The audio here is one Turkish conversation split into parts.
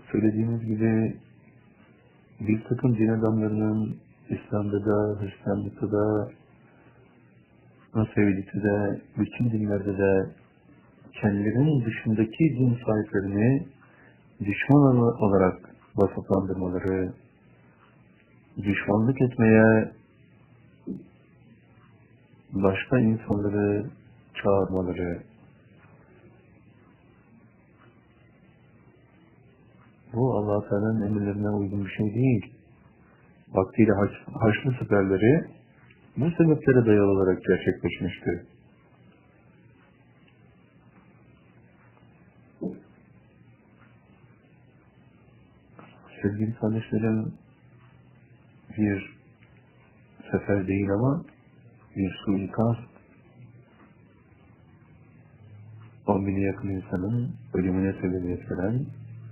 Söylediğimiz gibi bir takım din adamlarının İslam'da da, Hristiyanlıkta da, Musevilikte de, bütün dinlerde de kendilerinin dışındaki din sahiplerini düşman olarak vasıflandırmaları, düşmanlık etmeye başka insanları çağırmaları, bu Allah-u Teala'nın emirlerine uygun bir şey değil. Vaktiyle Haçlı seferleri bu sebeplere dayalı olarak gerçekleşmişti. Sevgili kardeşlerim, bir sefer değil ama bir suikast, 10.000'e yakın insanın ölümüne sebebiyet veren,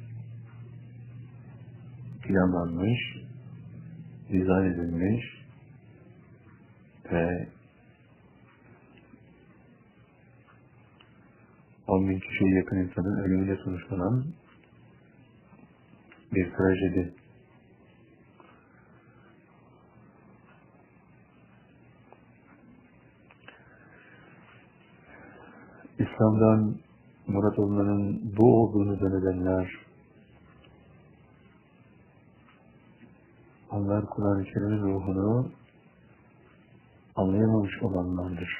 planlanmış, dizayn edilmiş ve 10.000 kişiye yakın insanın ölümüne sonuçlanan bir trajedi. İslam'dan murat olmanın bu olduğunu zannedenler, onlar Kur'an-ı Kerim'in ruhunu anlayamamış olanlardır.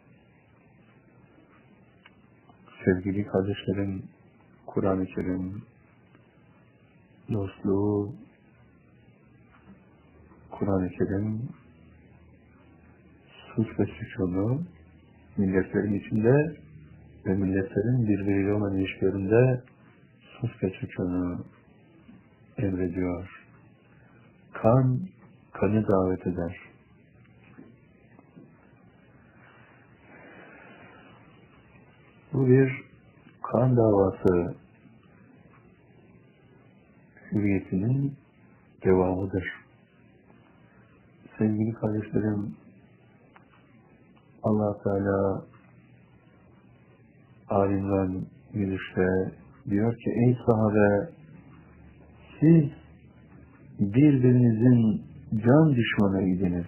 Sevgili kardeşlerim, Kur'an-ı Kerim, dostluğu, Kur'an-ı Kerim, sus ve sükûnu, milletlerin içinde ve milletlerin birbiriyle olan ilişkilerinde sus ve sükûnu emrediyor. Kanı davet eder. Bu bir kan davası hüviyetinin devamıdır. Sevgili kardeşlerim, Allah Teala alimden yürüyüşte diyor ki, ey sahabe, siz birbirinizin can düşmanıydınız.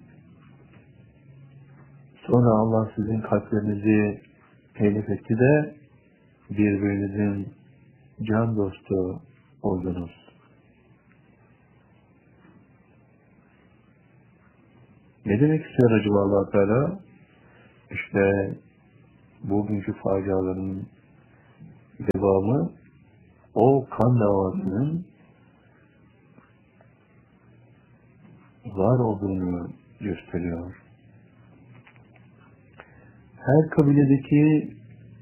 Sonra Allah sizin kalplerinizi telif etti de birbirinizin can dostu oldunuz. Ne demek istiyor acaba Allah Teala? İşte bugünkü faciaların devamı o kan davasının var olduğunu gösteriyor. Her kabiledeki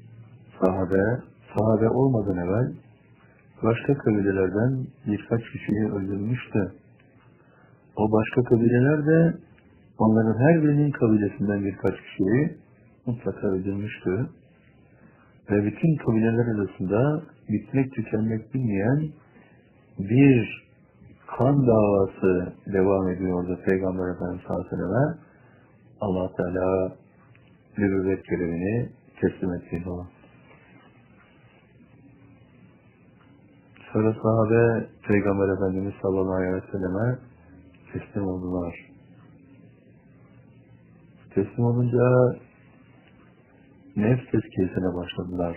sahabe olmadan evvel başka kabilelerden birkaç kişiyi öldürmüştü. O başka kabileler de onların her birinin kabilesinden birkaç kişiyi mutlaka öldürmüştü. Ve bütün kabileler arasında bitmek tükenmek bilmeyen bir kan davası devam ediyordu Peygamber Efendimiz sallallahu aleyhi ve selleme. Allah Teala nübüvvet görevini teslim etti ona. Sonra sahabe Peygamber Efendimiz sallallahu aleyhi ve selleme teslim oldular. Teslim olunca nefs tezkiyesine başladılar.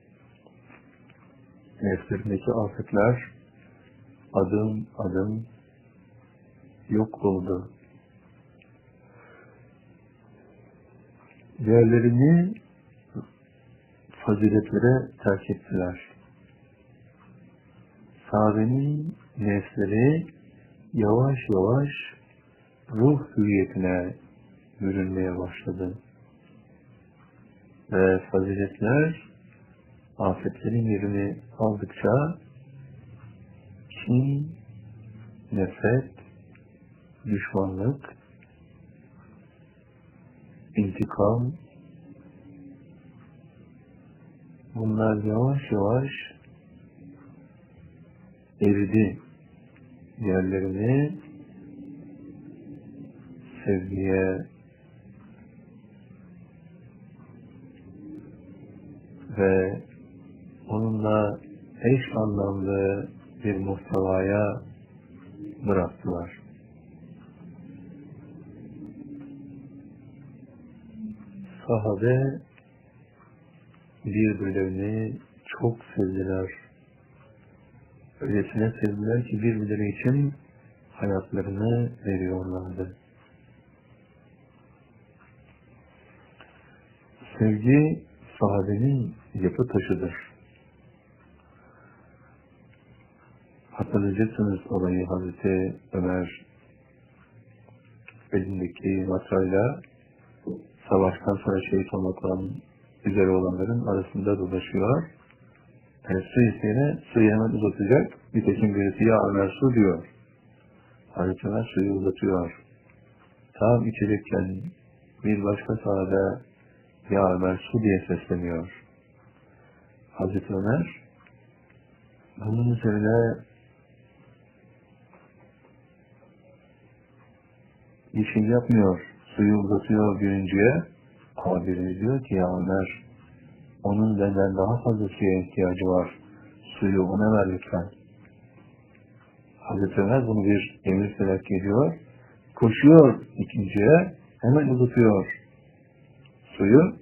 Nefslerindeki afetler adım adım yok oldu. Değerlerini faziletlere terk ettiler. Sahabenin nefsleri yavaş yavaş ruh hüviyetine bürünmeye başladı. Ve faziletler afetlerin yerini aldıkça kin, nefret, düşmanlık, intikam, bunlar yavaş yavaş eridi. Yerlerini sevgiye ve onunla eş anlamlı bir muhtevaya bıraktılar. Sahabe birbirlerini çok sevdiler. Öylesine sevdiler ki birbirleri için hayatlarını veriyorlardı. Sevgi sahabenin yapı taşıdır. Hatırlayacaksınız olayı, Hazreti Ömer elindeki matrayla savaştan sonra şehit olmakla üzere olanların arasında dolaşıyor. Yani su isteyene suyu hemen uzatacak. Nitekim birisi ya Ömer su diyor. Hazreti Ömer suyu uzatıyor. Tam içecekken bir başka sahabe ya Ömer su diye sesleniyor. Hazreti Ömer bunun üzerine bir şey yapmıyor. Suyu uzatıyor birinciye. Ama birinci diyor ki ya Ömer, onun benden daha fazla suya ihtiyacı var. Suyu ona ver lütfen. Hazreti Ömer bunu bir emir telakki ediyor. Koşuyor ikinciye, hemen uzatıyor suyu.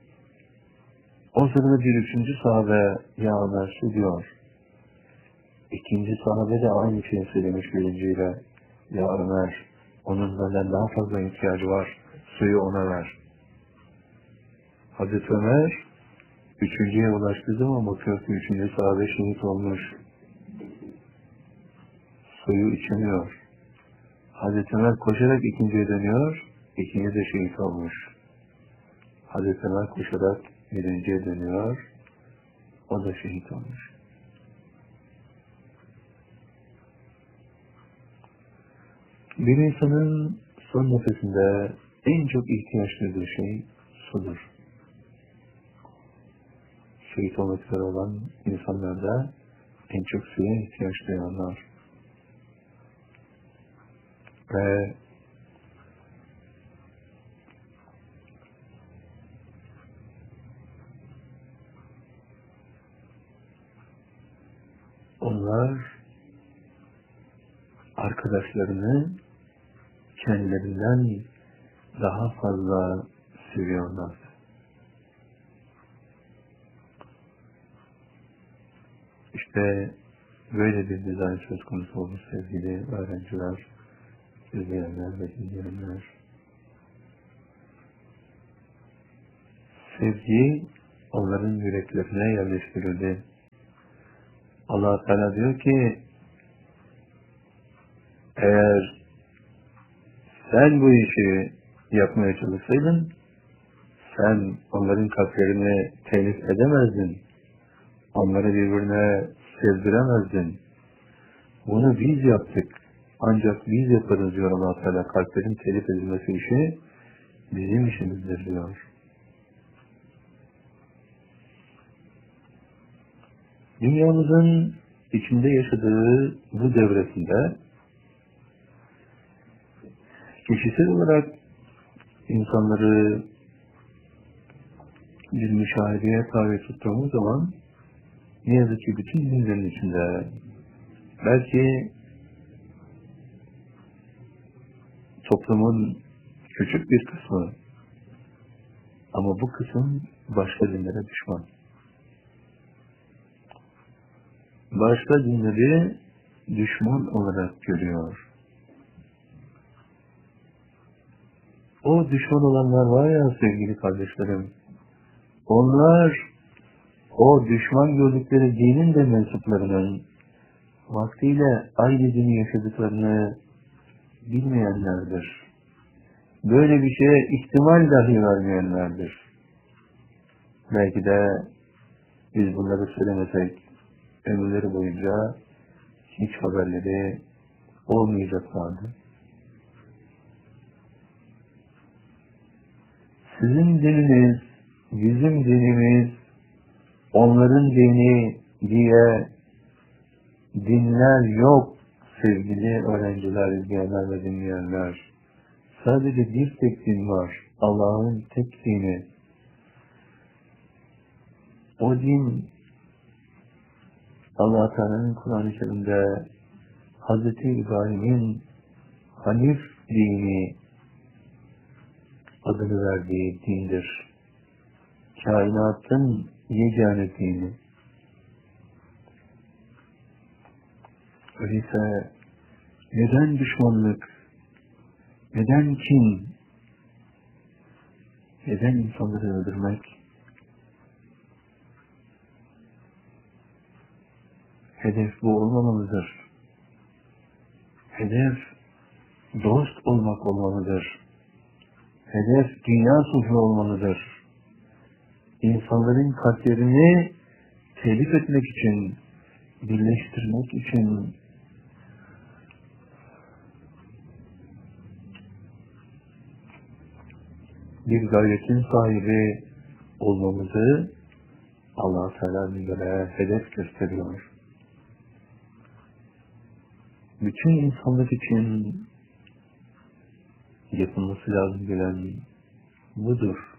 O sırada bir üçüncü sahabe ya Ömer su diyor. İkinci sahabe de aynı şeyi söylemiş birinciyle. Ya Ömer, onun benden daha fazla ihtiyacı var. Suyu ona ver. Hazreti Ömer üçüncüye ulaştığı zaman bakıyor ki üçüncü sahabe şehit olmuş. Suyu içemiyor. Hazreti Ömer koşarak ikinciye dönüyor. İkinci de şehit olmuş. Hazreti Ömer koşarak birinciye dönüyor. O da şehit olmuş. Bir insanın son nefesinde en çok ihtiyaç duyduğu şey sudur. Şehit olmak üzere olan insanlarda en çok suya ihtiyaç duyanlar. Ve onlar arkadaşlarını kendilerinden daha fazla seviyorlar. İşte böyle bir dizayn söz konusu olur sevgili öğrenciler, izleyenler ve dinleyenler. Sevgi onların yüreklerine yerleştirildi. Allah Teala diyor ki, eğer sen bu işi yapmaya çalışsaydın, sen onların kalplerini telif edemezdin. Onları birbirine sevdiremezdin. Bunu biz yaptık. Ancak biz yaparız diyor Allah Teala. Kalplerin telif edilmesi işi bizim işimizdir diyor. Dünyamızın içinde yaşadığı bu devresinde kişisel olarak insanları bir müşahedeye tabi tuttuğumuz zaman ne yazık ki bütün dinlerin içinde belki toplumun küçük bir kısmı ama bu kısım başka dinlere düşman. Başka dinleri düşman olarak görüyor. O düşman olanlar var ya sevgili kardeşlerim, onlar o düşman gördükleri dinin de mensuplarının vaktiyle aynı dini yaşadıklarını bilmeyenlerdir. Böyle bir şeye ihtimal dahi vermeyenlerdir. Belki de biz bunları söylemesek ömürleri boyunca hiç haberleri olmayacaklardı. Sizin dininiz, bizim dinimiz, onların dini diye dinler yok sevgili öğrenciler, izleyenler ve dinleyenler. Sadece bir tek din var. Allah'ın tek dini. O din Allah Teala'nın Kur'an-ı Kerim'de Hz. İbrahim'in Hanif dini adını verdiği dindir. Kainatın yegane dini. Öyleyse neden düşmanlık, neden kin, neden insanları öldürmek? Hedef bu olmamalıdır. Hedef dost olmak olmalıdır. Hedef dünya sulhu olmalıdır. İnsanların kalplerini telif etmek için, birleştirmek için bir gayretin sahibi olmamızı Allah Teala bizlere hedef gösteriyor. Bütün insanlık için yapılması lazım gelen budur.